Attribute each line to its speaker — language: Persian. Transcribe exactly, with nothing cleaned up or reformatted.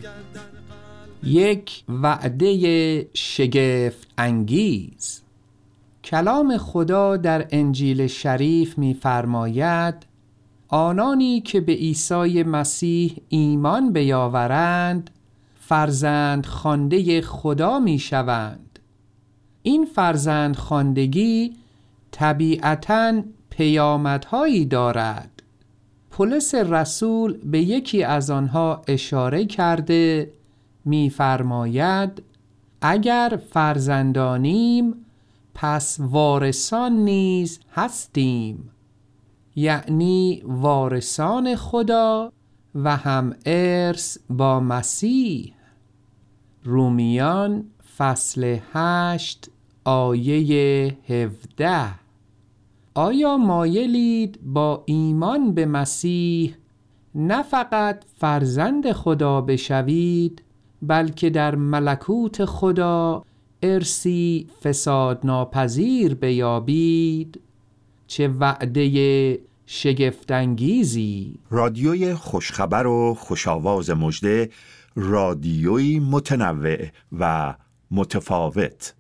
Speaker 1: یک وعده شگفت انگیز. کلام خدا در انجیل شریف می‌فرماید آنانی که به عیسی مسیح ایمان بیاورند فرزند خوانده خدا می‌شوند. این فرزند خواندگی طبیعتاً پیامدهایی دارد. پولس رسول به یکی از آنها اشاره کرده می‌فرماید اگر فرزندانیم پس وارثان نیز هستیم، یعنی وارثان خدا و هم ارث با مسیح. رومیان فصل هشت آیه هفده. آیا مایلید با ایمان به مسیح نه فقط فرزند خدا بشوید بلکه در ملکوت خدا ارثی فساد ناپذیر بیابید؟ چه وعده شگفت‌انگیزی!
Speaker 2: رادیوی خوشخبر و خوشاواز مژده، رادیوی متنوع و متفاوت.